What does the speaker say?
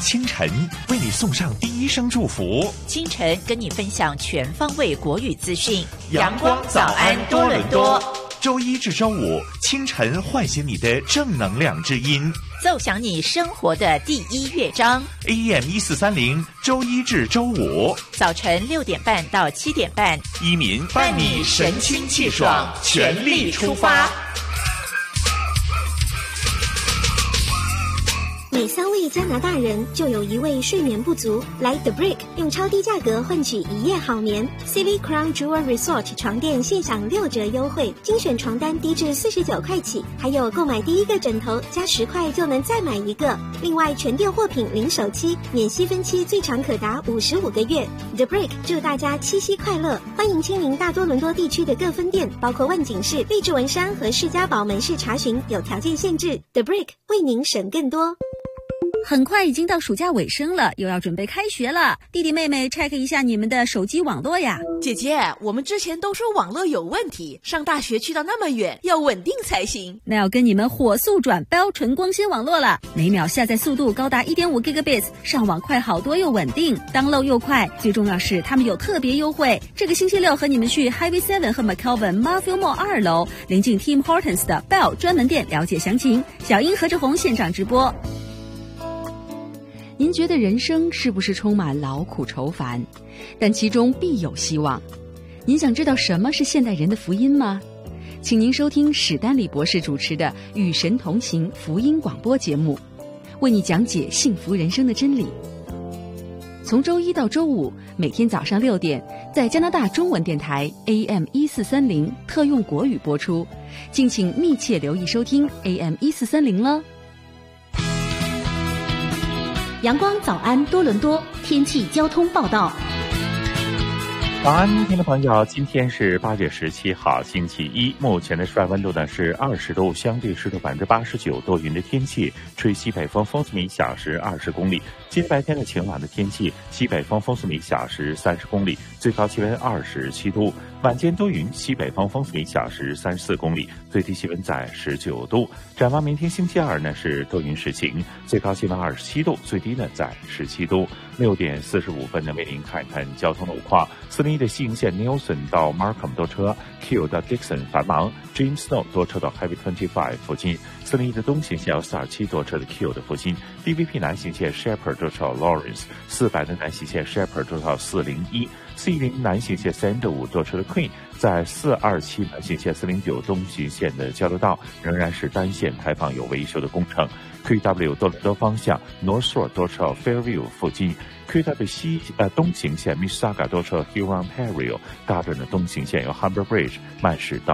清晨为你送上第一声祝福， 清晨跟你分享全方位国语资讯。 阳光早安多伦多，周一至周五清晨唤醒你的正能量之音， 奏响你生活的第一乐章。 AM1430，周一至周五早晨6点半到7点半， 依民伴你神清气爽，全力出发。 每3位加拿大人就有1位睡眠不足，来 The Brick 用超低价格换取1夜好眠。City Crown Jewel Resort 床垫现享6折优惠，精选床单低至49块起，还有购买第一个枕头加10块就能再买一个。另外全店货品零首期，免息分期，最长可达55个月。The Brick 祝大家七夕快乐！欢迎亲临大多伦多地区的各分店，包括万景市、荔枝文山和士嘉堡门市查询，有条件限制。The Brick 为您省更多。 很快已经到暑假尾声了，又要准备开学了，弟弟妹妹 check 一下你们的手机网络呀。 姐姐，我们之前都说网络有问题，上大学去到那么远，要稳定才行。 那要跟你们火速转标纯光纤网络了，每秒下载速度高达 1.5 Gbps， 上网快好多又稳定， download 又快，最重要是他们有特别优惠。这个星期六和你们去 Highway 7和 McKelvin Marfil Mall 2楼，临近 Tim Hortons 的 Bell 专门店了解详情。小英和志宏现场直播。您觉得人生是不是充满劳苦愁烦？但其中必有希望。您想知道什么是现代人的福音吗？请您收听史丹利博士主持的《与神同行》福音广播节目，为你讲解幸福人生的真理。从周一到周五，每天早上6点，在加拿大中文电台 AM1430特用国语播出，敬请密切留意收听 AM1430 了。 阳光早安多伦多天气交通报道。 早安，听众朋友，今天是8月17号，星期一。目前的室外温度呢是20度，相对湿度89%，多云的天气，吹西北风，风速每小时20公里。今白天的晴朗的天气，西北风，风速每小时30公里，最高气温27度。晚间多云，西北风，风速每小时34公里，最低气温在19度。展望明天星期二呢是多云时晴，最高气温27度，最低呢在17度。6点45分呢为您看看交通路况。401的西营线 Nelson 到 Markham 多车， Q 到 Dixon 繁忙， James Snow 多车到 Highway 25附近。401的东行线L427多车的 Q 的附近。 DVP 南行线 Shepherd 多车到 Lawrence， 400的南行线 Shepherd 多车到401。410南行线305多车的 Queen， 在427南行线409东行线的交流道仍然是单线开放有维修的工程。QW 多伦多方向 North Shore 多车到 Fairview 附近。QW 东行线 Mississauga 多车 Huron Ontario， 大镇的东行线有 Humber Bridge 慢驶到